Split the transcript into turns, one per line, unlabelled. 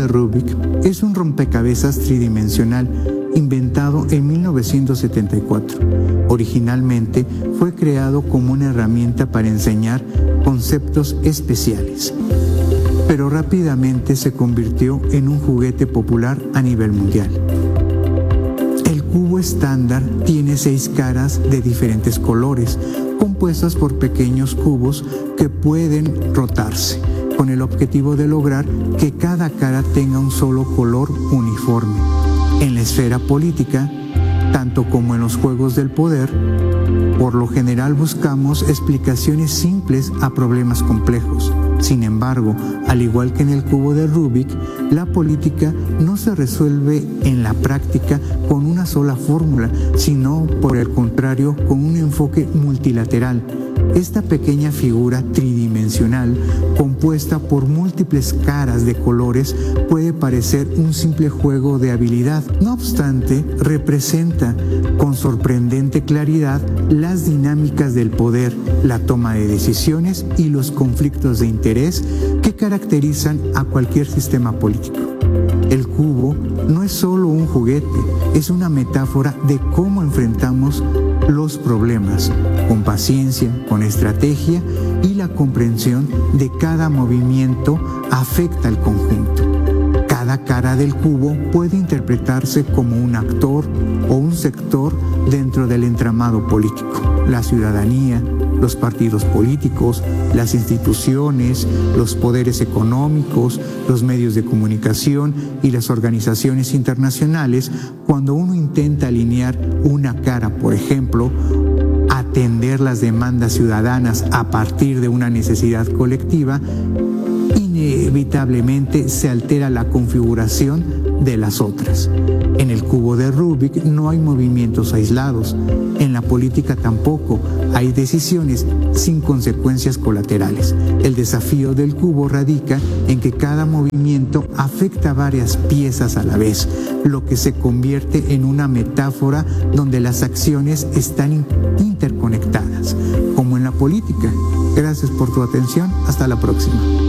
Rubik es un rompecabezas tridimensional inventado en 1974. Originalmente fue creado como una herramienta para enseñar conceptos especiales, pero rápidamente se convirtió en un juguete popular a nivel mundial. El cubo estándar tiene 6 caras de diferentes colores, compuestas por pequeños cubos que pueden rotarse, con el objetivo de lograr que cada cara tenga un solo color uniforme. En la esfera política, tanto como en los juegos del poder, por lo general buscamos explicaciones simples a problemas complejos. Sin embargo, al igual que en el cubo de Rubik, la política no se resuelve en la práctica con una sola fórmula, sino por el contrario con un enfoque multilateral. Esta pequeña figura tridimensional, compuesta por múltiples caras de colores, puede parecer un simple juego de habilidad. No obstante, representa con sorprendente claridad las dinámicas del poder, la toma de decisiones y los conflictos de interés que caracterizan a cualquier sistema político. El cubo no es solo un juguete, es una metáfora de cómo enfrentamos los problemas, con paciencia, con estrategia y la comprensión de cada movimiento afecta al conjunto. Cada cara del cubo puede interpretarse como un actor o un sector dentro del entramado político. La ciudadanía, los partidos políticos, las instituciones, los poderes económicos, los medios de comunicación y las organizaciones internacionales. Cuando uno intenta alinear una cara, por ejemplo, atender las demandas ciudadanas a partir de una necesidad colectiva, inevitablemente se altera la configuración de las otras. En el cubo de Rubik no hay movimientos aislados. En la política tampoco. Hay decisiones sin consecuencias colaterales. El desafío del cubo radica en que cada movimiento afecta varias piezas a la vez, lo que se convierte en una metáfora donde las acciones están interconectadas, como en la política. Gracias por tu atención. Hasta la próxima.